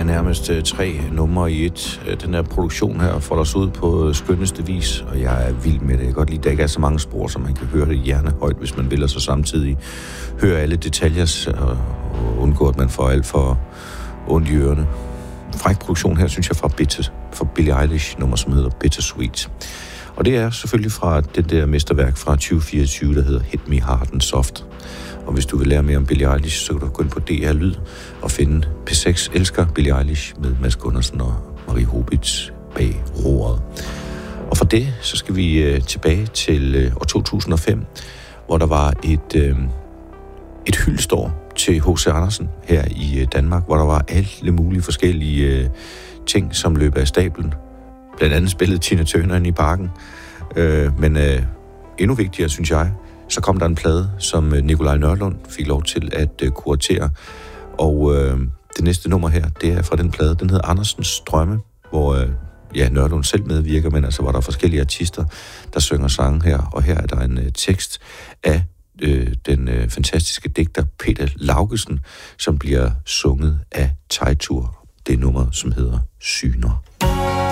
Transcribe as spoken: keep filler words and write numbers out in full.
er nærmest tre numre i et. Den her produktion her får os ud på skønneste vis, og jeg er vild med det. Jeg kan godt lide, at der ikke er så mange spor, så man kan høre det hjernehøjt, hvis man vil, og så samtidig høre alle detaljer og undgå, at man får alt for ondt i ørerne. Fræk produktion her, synes jeg, fra, Bitter, fra Billie Eilish, nummer som hedder Bittersweet. Og det er selvfølgelig fra det der mesterværk fra tyve fireogtyve, der hedder Hit Me Hard and Soft. Og hvis du vil lære mere om Billie Eilish, så kan du gå ind på D R Lyd og finde P seks elsker Billie Eilish med Mads Gundersen og Marie Hobitz bag roret. Og for det, så skal vi øh, tilbage til øh, år to tusind og fem, hvor der var et, øh, et hyldestår til H C Andersen her i øh, Danmark, hvor der var alle mulige forskellige øh, ting, som løb af stablen. Blandt andet spillede Tina Turner ind i parken, øh, men øh, endnu vigtigere, synes jeg, så kom der en plade, som Nikolaj Nørlund fik lov til at uh, kuratere. Og øh, det næste nummer her, det er fra den plade. Den hedder Andersens Drømme, hvor øh, ja, Nørlund selv medvirker, men altså hvor der er forskellige artister, der synger sange her. Og her er der en øh, tekst af øh, den øh, fantastiske digter Peter Laugesen, som bliver sunget af Teitur. Det nummer, som hedder Syner.